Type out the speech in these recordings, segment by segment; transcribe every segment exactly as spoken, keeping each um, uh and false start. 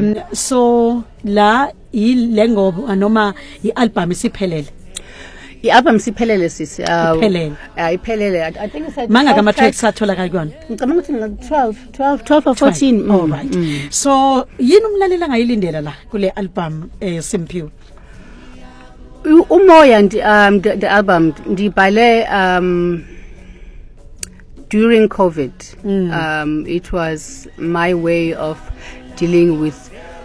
um so la ilengobo noma ialbum isiphelele I-album siphelele sisi uh iphelele ayiphelele I think it's manga kama tracks atholakala kuyona ngicabanga ukuthi twelve twelve twelve or fourteen mm. All right mm. So yini umlalela ngayilindela la kule album eh Simphiwe umoya ndi um the, the album ndibhale um during COVID mm. um it was my way of dealing with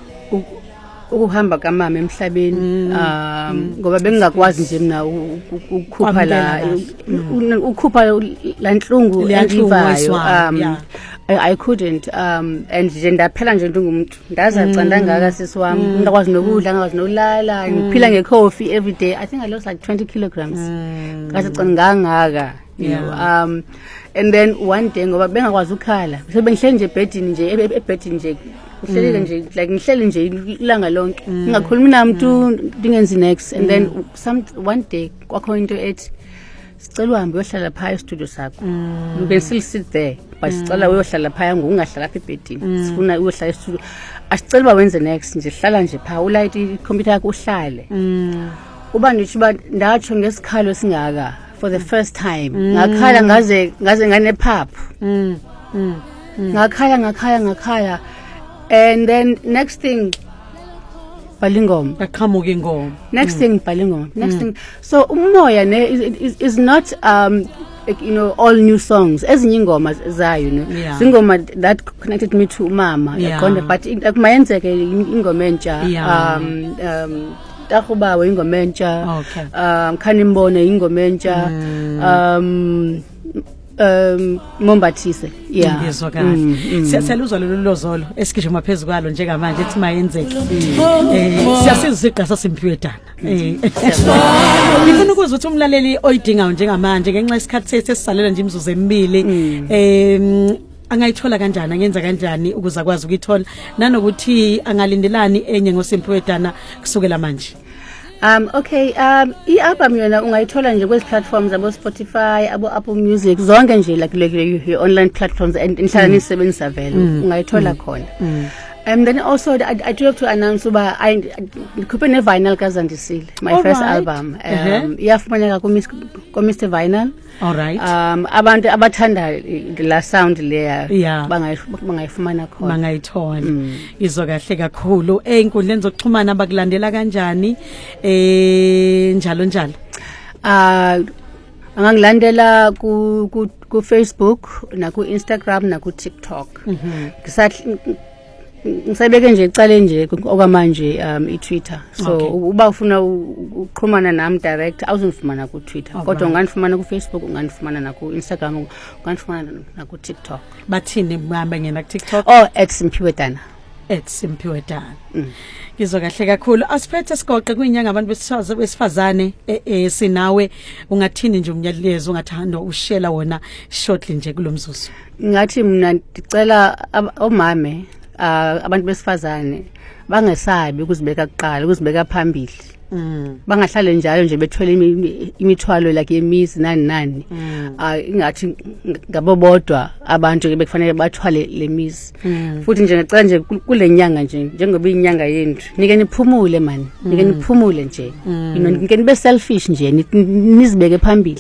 ukuhamba kamama emhlabeni um ngoba bengingakwazi nje mina ukukhupha la ukukhupha la nhlungu endivayo um I couldn't um and nje ndaphela nje ngingumuntu ndazacanda ngaka sisi wami ngakwazi nokudla ngakwazi nolala ngiphila ngecoffee every day I think I lost like twenty kilograms ngazacanda ngaka you know um and then one day ngoba bengakwazi ukhala sebengihleli nje ebedini nje ebedini nje uhleleke nje like ngihleli nje ilanga lonke ngingakhulumi namuntu dingenzi next and then some one day kwakho into ethi sicela uhambe uyohlala phaya e-studio sakho you can still sit there but sicela uyohlala phaya ngokungahlala lapha ebedini sifuna uyohlala e-studio asicela ba wenze next nje hlala nje phaya ulight i-computer yakho uhlale uba nje ba ndatsho ngesikhalo singaka for the first time ngakhala ngaze ngaze ngane phaphu ngakhala ngakhala ngakhala and then next thing balingom akamuke ingoma next mm. thing balingom next mm. thing so umoya ne is, is not um like, you know all new songs ezinye ingoma zayo you know yeah. Zingoma that connected me to mama yeah. Yakhona but akumayenzeke ingoma entsha yeah. um um takubawe ingoma entsha okay. um khanimbone ingoma entsha mm. um um Mombathise yeah ngizwa kahle siyaluzwa lolu lozolo esikishima phezulu kwalo njengamanje ethi mayenzeke eh siyasizwa igasa Simphiwe Dana eh ngifuna ukuzwa ukuthi umlaleli oyidingayo njengamanje ngenxa isikhathi sethu esisalela nje imizuzu emibili eh angayithola kanjani angenza kanjani ukuze akwazi ukuyithola nanokuthi angalindelani enye ngoSimphiwe Dana kusukela manje. Um okay um i-album yona ungayithola nje kwezi platforms abo Spotify abo Apple Music zonke nje like like online platforms and inhlala nisebenzisa vele ungayithola khona and then also I, I do have to announce uba I ngikhuphe ne vinyl kaZandisile my all first right. album um iyafumaneka ku Mister Vinyl. All right. Um abantu abathanda la sound leya yeah. bangayifumana khona bangayithola izwa kahle kakhulu einkundleni zokuxhumana abakulandela kanjani eh njalo njalo ah angangilandela ku ku, ku Facebook na ku Instagram na ku TikTok ngisathi ngisabeke nje icale nje okwamanje um i-Twitter so okay. Uba ufuna ukuxhumana nami direct awuzungifumana ku Twitter okay. Kodwa unganifumana ku Facebook unganifumana na ku Instagram unganifumana na ku TikTok bathini mhambe ngena ku TikTok oh at Simphiwe Dana at Simphiwe Dana ngizwa kahle kakhulu asiphethe sigoqe kuyinyanga abantu besifazane eh sinawe ungathini nje umnyalezo ungathanda ushela wona shortly nje kulomzuzu ngathi mina ndicela omame uh abantu besifazane bangesabi ukuzibeka kuqala ukuzibeka phambili mm bangahlale njalo nje bethwele imithwalo like yemizi nani nani uh ingathi ngabo bodwa abantu ke bekufanele bathwale lemizi futhi nje ngicela nje kule nyanga nje njengoba inyanga yenu nike niphumule man nike niphumule nje nike nibe selfish nje nizibeke phambili.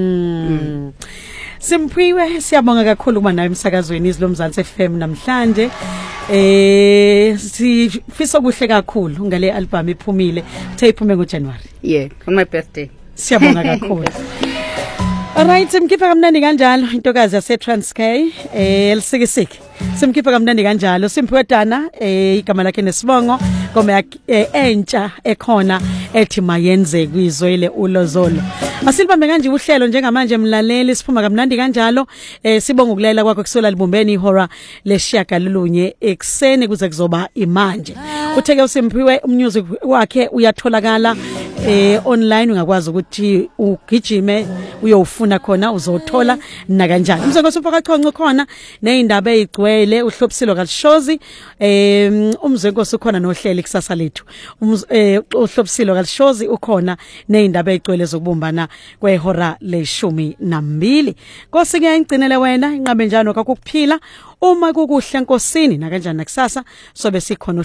Simphiwe siyabonga kakhulu kuba nawe emsakazweni izilo Mzansi F M namhlanje eh sifisa kuhle kakhulu ngale album iphumile uthe iphume ngoJanuary yeah on my birthday siyabonga kakhulu. Alright simkhipha kamnandi kanjalo intokazi yase Transkei eh elisikisiki simkhipha kamnandi kanjalo Simphiwe Dana eh igama lakhe nesibongo ngoma entsha ekhona ethi mayenze kwizwele ulozolo asilibambe kanje uhlelo njengamanje mlaleli siphuma kamnandi kanjalo eh sibonga ukulela kwakho kusola libumbeni ihora leshiyaka lulunye ekseni kuze kuzoba imanje utheke uSimphiwe umusic wakhe uyatholakala eh online ungakwazi ukuthi ugijime uyofuna khona uzothola na kanjani umseko sifaka chonco khona neindaba ezigcwele uhlophisilo kaShozi eh umzeko sokhona nohlelo kusasa lethu uhlophisilo kaShozi ukhona neindaba ezigcwele zokubumbana kwehora leshumi nambili kosike ingcinele wena inqabe njalo kakuphila uma kukuhle enkosini na kanjani nakusasa sobe sikhona